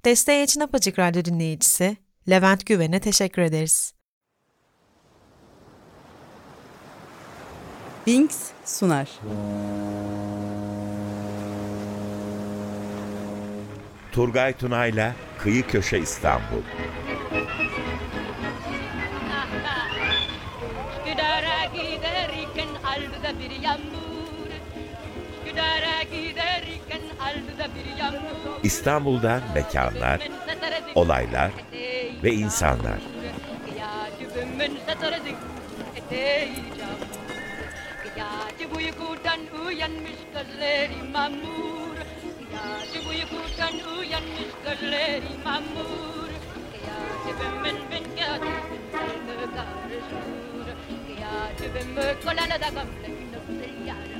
Desteği için Apaçık Radyo dinleyicisi Levent Güven'e teşekkür ederiz. Binks sunar. Turgay Tunay'la Kıyı Köşe İstanbul. Üsküdar'a giderken aldı da bir yağmur. Üsküdar'a giderken aldı da bir yağmur. İstanbul'dan mekanlar, olaylar ve insanlar. Gece uykudan uyanmış gözleri mamur. Gece uykudan uyanmış gözleri mamur. Gece ben gece karışır. Gece ben kolana da gamle yara.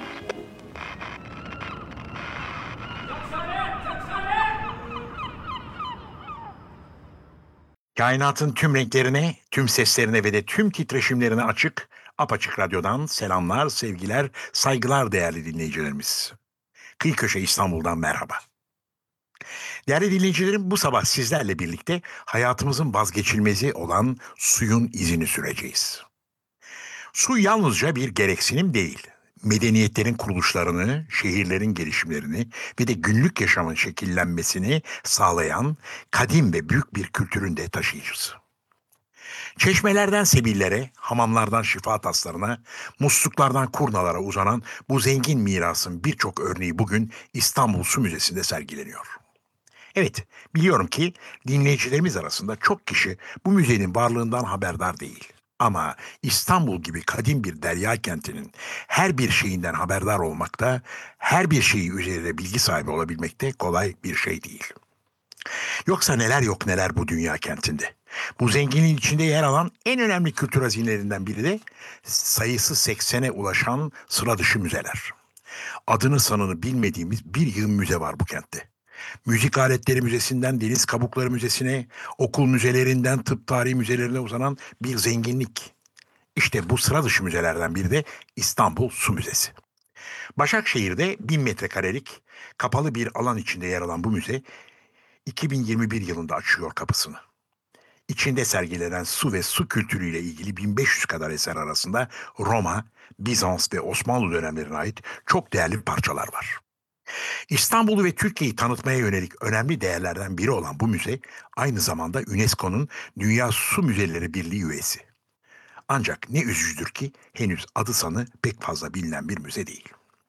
Kainatın tüm renklerine, tüm seslerine ve de tüm titreşimlerine açık, Apaçık Radyo'dan selamlar, sevgiler, saygılar değerli dinleyicilerimiz. Kıyı Köşe İstanbul'dan merhaba. Değerli dinleyicilerim, bu sabah sizlerle birlikte hayatımızın vazgeçilmezi olan suyun izini süreceğiz. Su yalnızca bir gereksinim değil. Medeniyetlerin kuruluşlarını, şehirlerin gelişimlerini ve de günlük yaşamın şekillenmesini sağlayan kadim ve büyük bir kültürün de taşıyıcısı. Çeşmelerden sebillere, hamamlardan şifa taslarına, musluklardan kurnalara uzanan bu zengin mirasın birçok örneği bugün İstanbul Su Müzesi'nde sergileniyor. Evet, biliyorum ki dinleyicilerimiz arasında çok kişi bu müzenin varlığından haberdar değil. Ama İstanbul gibi kadim bir derya kentinin her bir şeyinden haberdar olmakta, her bir şeyi üzerinde bilgi sahibi olabilmekte kolay bir şey değil. Yoksa neler yok neler bu dünya kentinde. Bu zenginliğin içinde yer alan en önemli kültür hazinelerinden biri de sayısı 80'e ulaşan sıra dışı müzeler. Adını sanını bilmediğimiz bir yığın müze var bu kentte. Müzik aletleri müzesinden deniz kabukları müzesine, okul müzelerinden tıp tarihi müzelerine uzanan bir zenginlik. İşte bu sıra dışı müzelerden biri de İstanbul Su Müzesi. Başakşehir'de 1000 metrekarelik kapalı bir alan içinde yer alan bu müze 2021 yılında açıyor kapısını. İçinde sergilenen su ve su kültürüyle ilgili 1500 kadar eser arasında Roma, Bizans ve Osmanlı dönemlerine ait çok değerli parçalar var. İstanbul'u ve Türkiye'yi tanıtmaya yönelik önemli değerlerden biri olan bu müze aynı zamanda UNESCO'nun Dünya Su Müzeleri Birliği üyesi. Ancak ne üzücüdür ki henüz adı sanı pek fazla bilinen bir müze değil.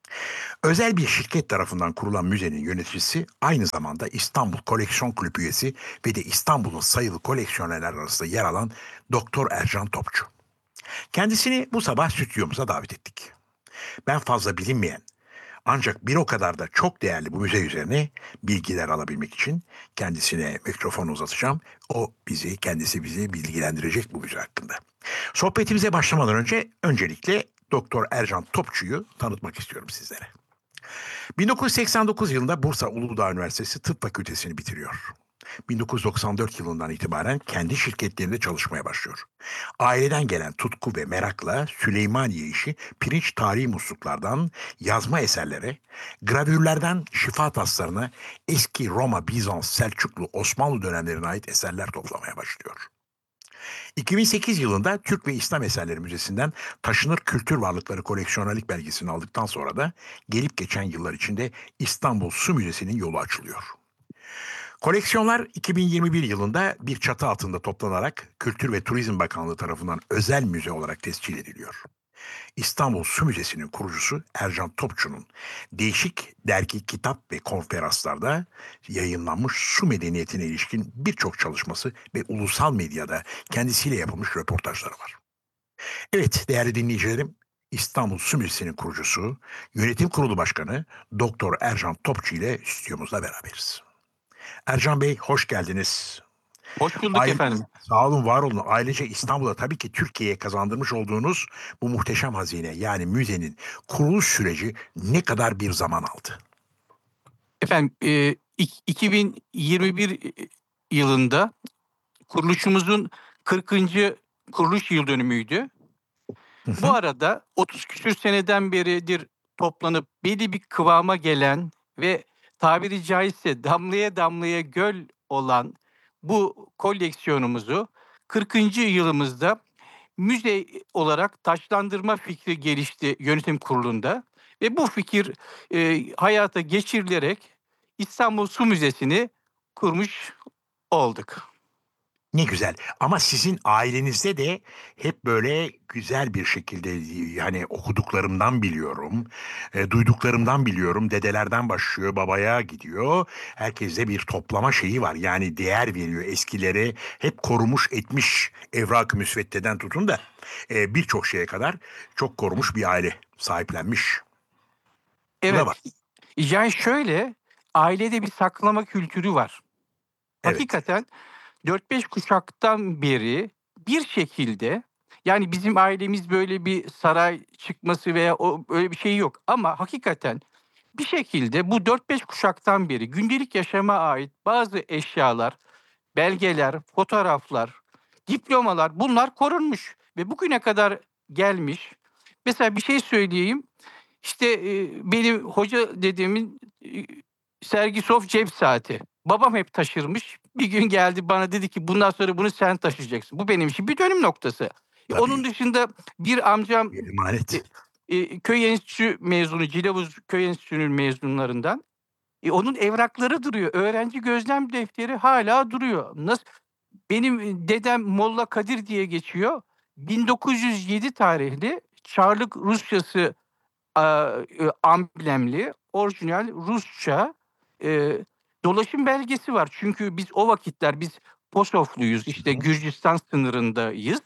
Özel bir şirket tarafından kurulan müzenin yöneticisi aynı zamanda İstanbul Koleksiyon Kulübü üyesi ve de İstanbul'un sayılı koleksiyonerler arasında yer alan Doktor Ercan Topçu. Kendisini bu sabah stüdyomuza davet ettik. Ben fazla bilinmeyen ancak bir o kadar da çok değerli bu müze üzerine bilgiler alabilmek için kendisine mikrofon uzatacağım. Kendisi bizi bilgilendirecek bu müze hakkında. Sohbetimize başlamadan öncelikle Doktor Ercan Topçu'yu tanıtmak istiyorum sizlere. 1989 yılında Bursa Uludağ Üniversitesi Tıp Fakültesini bitiriyor. 1994 yılından itibaren kendi şirketlerinde çalışmaya başlıyor. Aileden gelen tutku ve merakla Süleymaniye işi pirinç tarihi musluklardan yazma eserlere, gravürlerden şifa taslarına eski Roma, Bizans, Selçuklu, Osmanlı dönemlerine ait eserler toplamaya başlıyor. 2008 yılında Türk ve İslam Eserleri Müzesi'nden taşınır kültür varlıkları koleksiyonerlik belgesini aldıktan sonra da gelip geçen yıllar içinde İstanbul Su Müzesi'nin yolu açılıyor. Koleksiyonlar 2021 yılında bir çatı altında toplanarak Kültür ve Turizm Bakanlığı tarafından özel müze olarak tescil ediliyor. İstanbul Su Müzesi'nin kurucusu Ercan Topçu'nun değişik dergi, kitap ve konferanslarda yayınlanmış su medeniyetine ilişkin birçok çalışması ve ulusal medyada kendisiyle yapılmış röportajları var. Evet değerli dinleyicilerim, İstanbul Su Müzesi'nin kurucusu, Yönetim Kurulu Başkanı Doktor Ercan Topçu ile stüdyomuzda beraberiz. Ercan Bey hoş geldiniz. Hoş bulduk efendim. Sağ olun, var olun. Ailece İstanbul'a tabii ki Türkiye'ye kazandırmış olduğunuz bu muhteşem hazine yani müzenin kuruluş süreci ne kadar bir zaman aldı? Efendim 2021 yılında kuruluşumuzun 40. kuruluş yıl dönümüydü. Bu arada 30 küsür seneden beridir toplanıp belli bir kıvama gelen ve tabiri caizse damlaya damlaya göl olan bu koleksiyonumuzu 40. yılımızda müze olarak taşlandırma fikri gelişti yönetim kurulunda ve bu fikir hayata geçirilerek İstanbul Su Müzesi'ni kurmuş olduk. Ne güzel. Ama sizin ailenizde de hep böyle güzel bir şekilde yani okuduklarımdan biliyorum, duyduklarımdan biliyorum. Dedelerden başlıyor, babaya gidiyor. Herkeste bir toplama şeyi var. Yani değer veriyor eskileri. Hep korumuş etmiş evrak-ı müsveddeden tutun da birçok şeye kadar çok korumuş bir aile sahiplenmiş. Bu da Evet. var. Yani şöyle, ailede bir saklama kültürü var. Evet. Hakikaten 4-5 kuşaktan beri bir şekilde, yani bizim ailemiz böyle bir saray çıkması veya öyle bir şey yok ama hakikaten bir şekilde bu 4-5 kuşaktan beri gündelik yaşama ait bazı eşyalar, belgeler, fotoğraflar, diplomalar bunlar korunmuş ve bugüne kadar gelmiş. Mesela bir şey söyleyeyim. İşte, benim hoca dedemin, Sergisov cep saati. Babam hep taşırmış. Bir gün geldi bana dedi ki, "Bundan sonra bunu sen taşıyacaksın." Bu benim için bir dönüm noktası. Tabii. Onun dışında bir amcam, Bir emanet. köy enstitüsü mezunu, Cilavuz Köy Enstitüsü'nün mezunlarından. Onun evrakları duruyor. Öğrenci gözlem defteri hâlâ duruyor. Benim, dedem Molla Kadir diye geçiyor. 1907 tarihli Çarlık Rusçası amblemli, orijinal Rusça, eee, dolaşım belgesi var. Çünkü o vakitler biz Posofluyuz, işte, Hı hı. Gürcistan sınırındayız.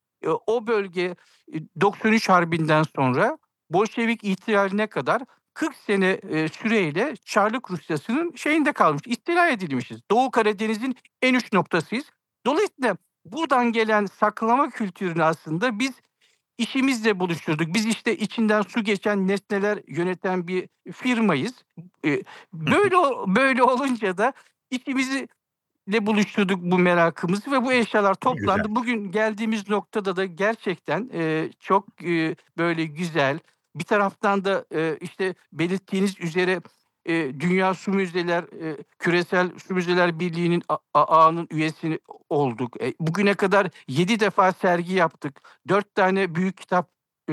O bölge, 93 Harbi'nden sonra Bolşevik ihtilaline kadar 40 sene, süreyle Çarlık Rusyası'nın şeyinde kalmış, istila edilmişiz. Doğu Karadeniz'in en uç noktasıyız. Dolayısıyla buradan gelen saklama kültürünü aslında biz İşimizle buluşturduk. Biz, işte, içinden su geçen nesneler yöneten bir firmayız. Eee, Hı hı. böyle olunca da işimizle buluşturduk bu merakımızı ve bu eşyalar Ne güzel. toplandı. Bugün geldiğimiz noktada da gerçekten, çok, böyle güzel. Bir taraftan da, işte, belirttiğiniz üzere, Dünya Su Müzeler, Küresel Su Müzeler Birliği'nin ağının üyesi olduk. Bugüne kadar 7 defa sergi yaptık. 4 tane büyük kitap,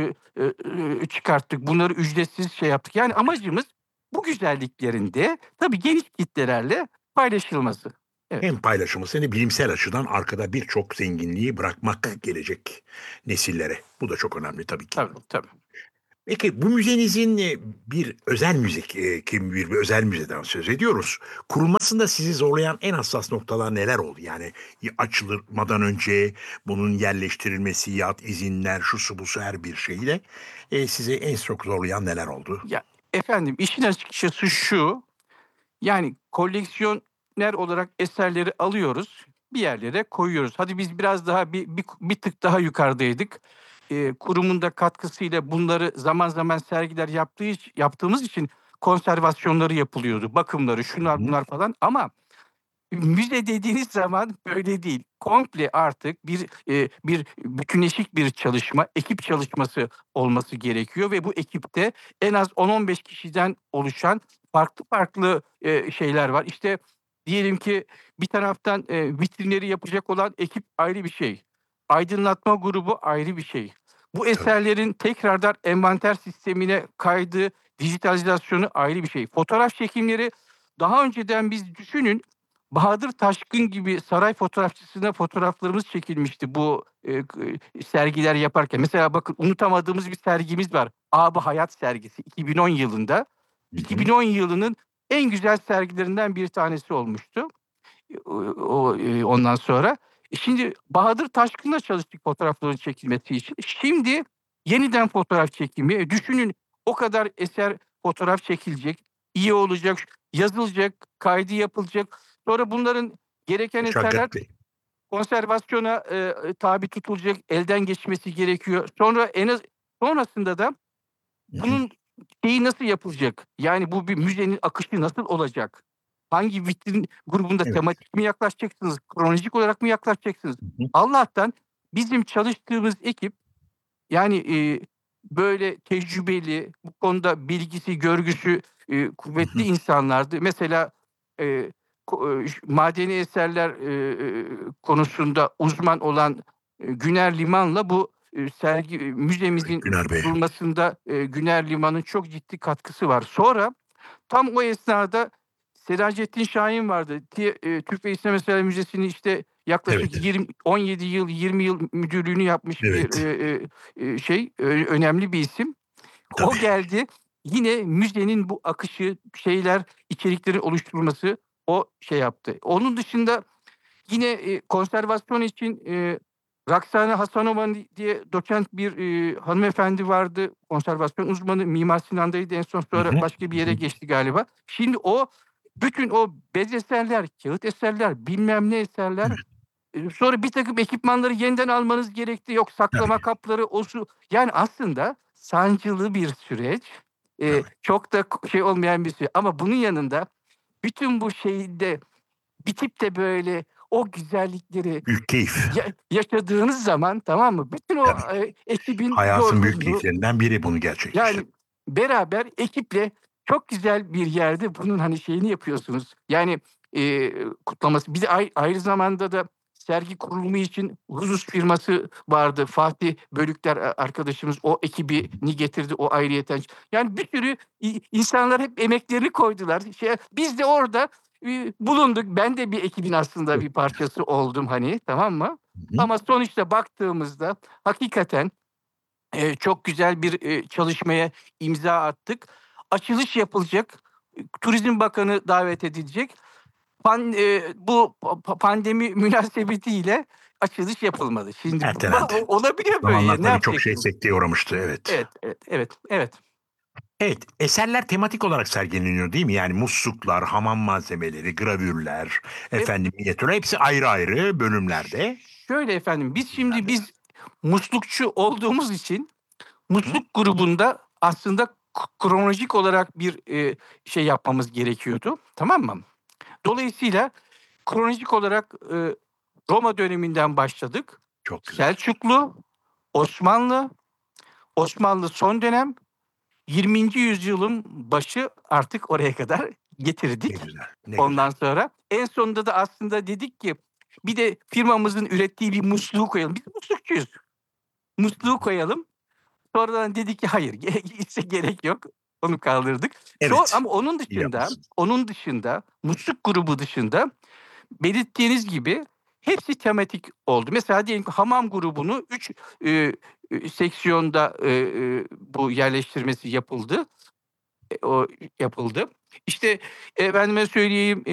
çıkarttık. Bunları ücretsiz şey yaptık. Yani amacımız bu güzelliklerin de tabii geniş kitlelerle paylaşılması. Evet. Hem paylaşımı hem de bilimsel açıdan arkada birçok zenginliği bırakmak gelecek nesillere. Bu da çok önemli tabii ki. Tabii, tabii. Peki bu müzenizin, bir özel müze bir özel müzeden söz ediyoruz. Kurulmasında sizi zorlayan en hassas noktalar neler oldu? Yani açılmadan önce bunun yerleştirilmesi, izinler, şusu busu her bir şeyle, sizi en çok zorlayan neler oldu? Ya, efendim, işin açıkçası şu, yani koleksiyoner olarak eserleri alıyoruz, bir yerlere koyuyoruz. Hadi biz biraz daha bir tık daha yukarıdaydık. Kurumun da katkısıyla bunları zaman zaman sergiler yaptığımız için konservasyonları yapılıyordu, bakımları, Hı şunlar hı. bunlar falan ama müze dediğiniz zaman böyle değil. Komple artık bir bütünleşik bir çalışma, ekip çalışması olması gerekiyor ve bu ekipte en az 10-15 kişiden oluşan farklı farklı, şeyler var. İşte, diyelim ki bir taraftan, vitrinleri yapacak olan ekip ayrı bir şey. Aydınlatma grubu ayrı bir şey. Bu Tabii. eserlerin tekrardan envanter sistemine kaydı, dijitalizasyonu ayrı bir şey. Fotoğraf çekimleri daha önceden biz düşünün Bahadır Taşkın gibi saray fotoğrafçısına fotoğraflarımız çekilmişti bu, sergiler yaparken. Mesela bakın unutamadığımız bir sergimiz var. Ab-ı Hayat sergisi 2010 yılında. Hı hı. 2010 yılının en güzel sergilerinden bir tanesi olmuştu. Ondan sonra. Şimdi Bahadır Taşkın'la çalıştık fotoğrafların çekilmesi için. Şimdi yeniden fotoğraf çekimi. Düşünün o kadar eser fotoğraf çekilecek, iyi olacak, yazılacak, kaydı yapılacak. Sonra bunların gereken eserler Meşakkatli. konservasyona, tabi tutulacak, elden geçmesi gerekiyor. Sonrasında da Hı hı. bunun şeyi nasıl yapılacak? Yani bu bir müzenin akışı nasıl olacak? Hangi vitrin grubunda Evet. tematik mi yaklaşacaksınız? Kronolojik olarak mı yaklaşacaksınız? Hı hı. Allah'tan bizim çalıştığımız ekip yani, böyle tecrübeli, bu konuda bilgisi, görgüsü, Hı kuvvetli hı. insanlardı. Mesela, eee, madeni eserler konusunda uzman olan Güner Liman'la bu müzemizin Güner Bey. kurulmasında Güner Liman'ın çok ciddi katkısı var. Sonra tam o esnada Seracettin Şahin vardı. Türk ve İslam Eserleri Müzesi'nin işte yaklaşık Evet. 17 yıl, 20 yıl müdürlüğünü yapmış Evet. önemli bir isim. O Tabii. geldi. Yine müzenin bu akışı, içeriklerin oluşturulması o yaptı. Onun dışında yine konservasyon için Raksana Hasanova diye doçent bir hanımefendi vardı. Konservasyon uzmanı. Mimar Sinan'daydı en son, Hı sonra hı. başka bir Hı yere hı. geçti galiba. Şimdi bütün o bez eserler, kağıt eserler, bilmem ne eserler, sonra birtakım ekipmanları yeniden almanız gerekti. Yok saklama Tabii. kapları, o su. Yani aslında sancılı bir süreç. Tabii. Çok da olmayan bir süreç. Ama bunun yanında bütün bu şeyde bitip de böyle o güzellikleri Büyük keyif. yaşadığınız zaman, tamam mı? Bütün o Tabii. ekibin Hayatın büyük yorgunluğu, keyiflerinden biri bunu gerçekleştirmek. yani beraber ekiple çok güzel bir yerde bunun şeyini yapıyorsunuz. Yani kutlaması. Bir de ayrı zamanda da sergi kurulumu için Huzus firması vardı. Fatih Bölükler arkadaşımız o ekibini getirdi o ayrıyeten. Yani bir sürü insanlar hep emeklerini koydular. Biz de orada bulunduk. Ben de bir ekibin aslında bir parçası oldum tamam mı? Hı hı. Ama sonuçta baktığımızda hakikaten çok güzel bir çalışmaya imza attık. Açılış yapılacak. Turizm Bakanı davet edilecek. Bu pandemi münasebetiyle açılış yapılmadı. Şimdi Ertelendi. olabiliyor böyle ya. Zamanlar Ne tabii çok yapacaksınız? sekteye uğramıştı. Evet. Evet, evet, evet, evet. Evet, eserler tematik olarak sergileniyor değil mi? Yani musluklar, hamam malzemeleri, gravürler, E, minyatürler hepsi ayrı ayrı bölümlerde. Şöyle efendim, biz Nerede? muslukçu olduğumuz için Hı? musluk grubunda aslında kronolojik olarak bir yapmamız gerekiyordu. Tamam mı? Dolayısıyla kronolojik olarak Roma döneminden başladık. Çok güzel. Selçuklu, Osmanlı, Osmanlı son dönem, 20. yüzyılın başı, artık oraya kadar Ne getirdik. güzel. Ne Ondan güzel. sonra en sonunda da aslında dedik ki bir de firmamızın ürettiği bir musluğu koyalım. Biz muslukçuyuz. Musluğu koyalım. Sonradan dedik ki hayır, gerek yok. Onu kaldırdık. Evet. Ama onun İyi dışında, yapmışsın. musluk grubu dışında belirttiğiniz gibi hepsi tematik oldu. Mesela diyelim ki hamam grubunu 3 seksiyonda bu yerleştirmesi yapıldı. O yapıldı. İşte efendime söyleyeyim,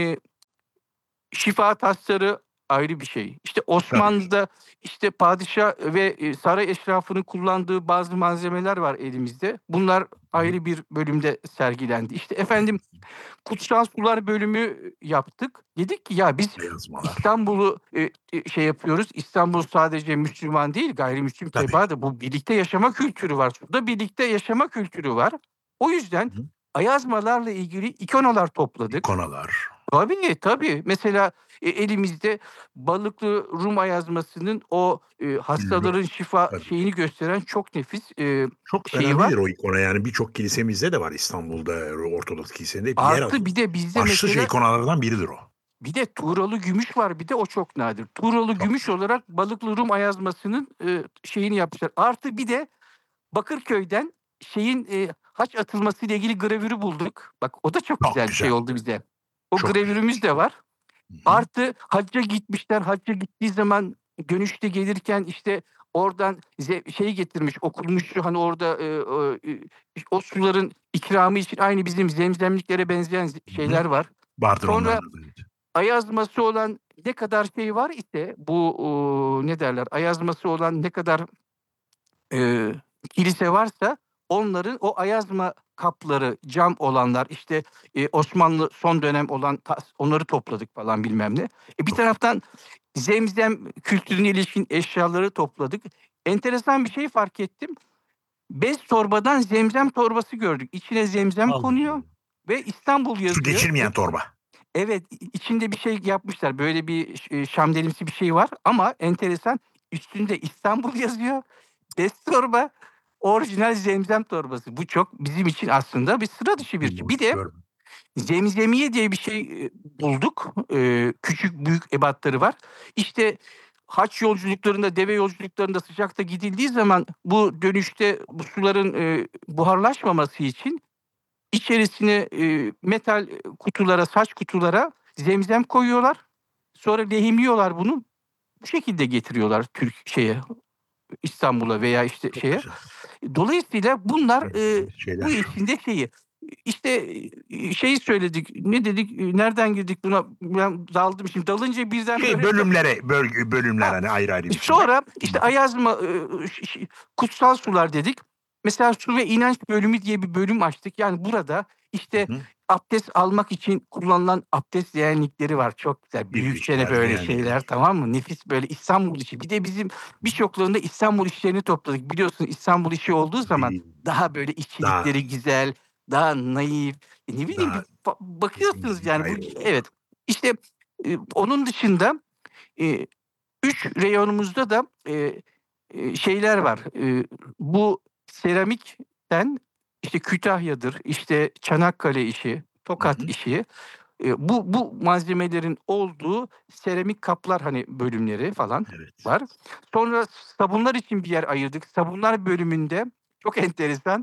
şifa tasları ayrı bir şey. İşte Tabii. Osmanlı'da işte padişah ve saray eşrafının kullandığı bazı malzemeler var elimizde. Bunlar Hı. ayrı bir bölümde sergilendi. İşte efendim, kutsal sular bölümü yaptık. Dedik ki ya biz Yazmalar. İstanbul'u yapıyoruz. İstanbul sadece Müslüman değil, gayrimüslim Tabii. tebaa da, bu birlikte yaşama kültürü var. Suda birlikte yaşama kültürü var. O yüzden Hı. ayazmalarla ilgili ikonalar topladık. İkonalar. Tabii, tabii. Mesela elimizde Balıklı Rum ayazmasının o hastaların şifa Tabii. şeyini gösteren çok nefis Çok şeyi var. önemlidir o ikona, yani birçok kilisemizde de var, İstanbul'da Ortodoks kiliselerinde hep yer Artı alır. bir de bizde Başlıca mesela ikonalardan biridir o. bir de tuğralı gümüş var, bir de o çok nadir. Tuğralı Çok gümüş olarak Balıklı Rum ayazmasının şeyini yapmışlar. Artı bir de Bakırköy'den haç atılmasıyla ilgili gravürü bulduk. Bak o da çok çok güzel bir şey güzel. oldu bize. O Çok güzel. gravürümüz de var. Hı hı. Artı hacca gitmişler. Hacca gittiği zaman dönüşte gelirken işte oradan getirmiş, okunmuş orada o suların ikramı için aynı bizim zemzemliklere benzeyen Hı hı. şeyler var. Vardır Sonra onlarda da. Evet. ayazması olan ne kadar şey var ise bu ne derler, ayazması olan ne kadar kilise varsa onların o ayazma kapları, cam olanlar, işte Osmanlı son dönem olan onları topladık falan bilmem ne. Bir Çok güzel. taraftan zemzem kültürüne ilişkin eşyaları topladık. Enteresan bir şey fark ettim. Bez torbadan zemzem torbası gördük. İçine zemzem Allah konuyor Allah. ve İstanbul Su yazıyor. geçirmeyen torba. Evet, içinde bir şey yapmışlar. Böyle bir şamdelimsi bir şey var ama enteresan, üstünde İstanbul yazıyor. Bez torba, orijinal zemzem torbası. Bu çok bizim için aslında bir sıra dışı bir şey. Bir de Görmedim. Zemzemiye diye bir şey bulduk. Küçük büyük ebatları var. İşte haç yolculuklarında, deve yolculuklarında sıcakta gidildiği zaman bu dönüşte bu suların buharlaşmaması için içerisine metal kutulara, saç kutulara zemzem koyuyorlar. Sonra lehimliyorlar bunu. Bu şekilde getiriyorlar İstanbul'a veya işte Çok şeye. güzel. Dolayısıyla bunlar Şeyler. bu işin de şeyi. İşte şeyi söyledik. Ne dedik? Nereden girdik buna? Ben daldım şimdi. Dalınca birden böyle Bölümler Ha, hani ayrı ayrı biçimde. sonra işte Ayazma kutsal sular dedik. Mesela su ve inanç bölümü diye bir bölüm açtık. Yani burada işte Hı. abdest almak için kullanılan abdest leğenlikleri var. Çok güzel. Büyük Nefisler, çene böyle leğenlikler. şeyler, tamam mı? Nefis böyle İstanbul işi. Bir de bizim birçoklarında İstanbul işlerini topladık. Biliyorsun İstanbul işi olduğu zaman daha böyle işçilikleri güzel, daha naif. Ne bileyim Daha bakıyorsunuz yani. Hayır. Evet. İşte onun dışında 3 reyonumuzda da şeyler var. Bu seramikten işte Kütahya'dır, işte Çanakkale işi, Tokat Hı hı. işi, bu malzemelerin olduğu seramik kaplar hani bölümleri falan Evet. var. Sonra sabunlar için bir yer ayırdık. Sabunlar bölümünde çok enteresan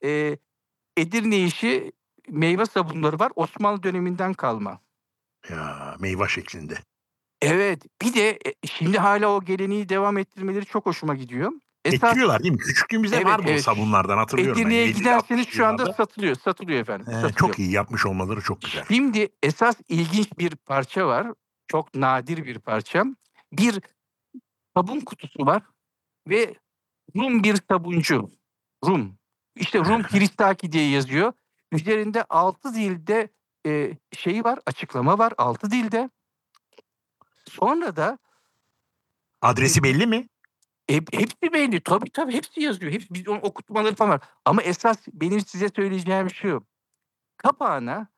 Edirne işi meyve sabunları var. Osmanlı döneminden kalma. Ya meyve şeklinde. Evet, bir de şimdi hâlâ o geleneği devam ettirmeleri çok hoşuma gidiyor. Esas Ettiriyorlar değil mi? Küçüklüğümüzde Evet, vardı o evet. sabunlardan hatırlıyorum ben. Edirne'ye 50'li giderseniz 60'lı şu anda yıllarda. satılıyor efendim, satılıyor. Çok iyi yapmış olmaları çok güzel. Şimdi esas ilginç bir parça var. Çok nadir bir parça. Bir sabun kutusu var ve Rum bir sabuncu. Rum. İşte Rum Kiristaki diye yazıyor. Üzerinde 6 dilde, şeyi var, açıklama var 6 dilde. Sonra da Adresi belli mi? Hepsi belli. Tabii, tabii hepsi yazıyor. Hepsi biz onun okutmaları falan var. Ama esas benim size söyleyeceğim şu: kapağına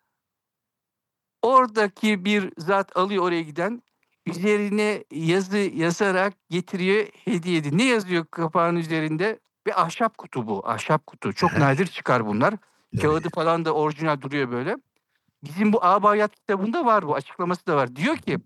oradaki bir zat alıyor oraya giden, üzerine yazı yazarak getiriyor, hediye ediyor. Ne yazıyor kapağın üzerinde? Bir ahşap kutu bu, ahşap kutu. Çok Hı hı. nadir çıkar bunlar. Tabii. Kağıdı falan da orijinal duruyor böyle. Bizim bu Abayat kitabında var bu, açıklaması da var. Diyor ki,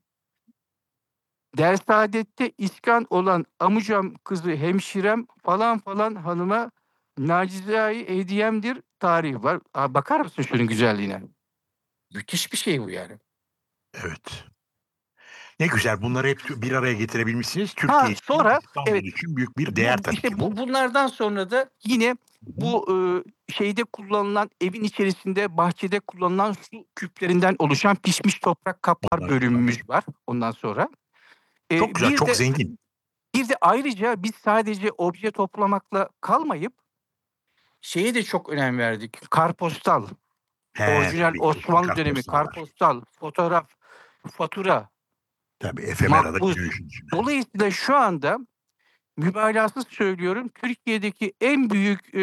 "Dersaadet'te iskan olan amucam kızı hemşirem falan falan hanıma nacizâ-i hediyemdir" tarihi var. Bakar mısın şunun güzelliğine? Müthiş bir şey bu yani. Evet. Ne güzel bunları hep bir araya getirebilmişsiniz. Ha, Türkiye için, sonra İstanbul evet, için büyük bir değer tabii ki işte bu. bunlardan sonra da yine Hı hı. bu, şeyde kullanılan, evin içerisinde, bahçede kullanılan su küplerinden oluşan pişmiş toprak kaplar Onlar falan. bölümümüz var ondan sonra. Çok güzel, Bir çok de zengin. ayrıca biz sadece obje toplamakla kalmayıp şeye de çok önem verdik. Kartpostal, orijinal Tabii ki. Osmanlı dönemi Kartpostallar. kartpostal, fotoğraf, fatura, Tabii efemera da makbuz. giriyor işin içine. Dolayısıyla şu anda mübalağasız söylüyorum, Türkiye'deki en büyük,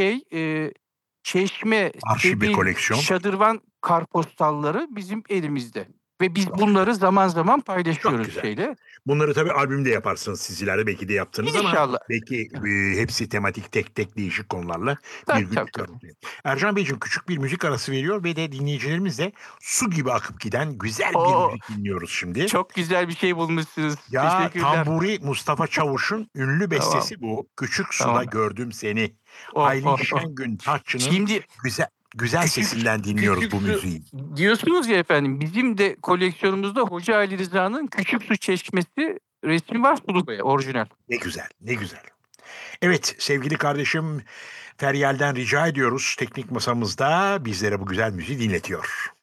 çeşme, Arşiv ve sebil, koleksiyon. şadırvan kartpostalları bizim elimizde ve biz Çok güzel. bunları zaman zaman Çok paylaşıyoruz güzel. şeyle. Bunları tabii albümde yaparsınız siz ileride belki de yaptınız ama İnşallah. belki, hepsi tematik tek tek değişik konularla bir Tabii, gün tabii, çıkar tabii. ortaya. Ercan Beyciğim küçük bir müzik arası veriyor ve de dinleyicilerimizle su gibi akıp giden güzel bir O! müzik dinliyoruz şimdi. Çok güzel bir şey bulmuşsunuz. Ya Teşekkürler. Tamburi Mustafa Çavuş'un ünlü Tamam, bestesi bu. Küçük Suda tamam. Gördüm Seni. Oh, Aylin oh, oh. Şengün Taççı'nın Şimdi güzel güzel sesinden dinliyoruz Küçük bu Su müziği. diyorsunuz ya efendim, bizim de koleksiyonumuzda Hoca Ali Rıza'nın Küçük Su Çeşmesi resmi var, sulu boya, orijinal. Ne güzel, ne güzel. Evet sevgili kardeşim Feryal'den rica ediyoruz teknik masamızda bizlere bu güzel müziği dinletiyor.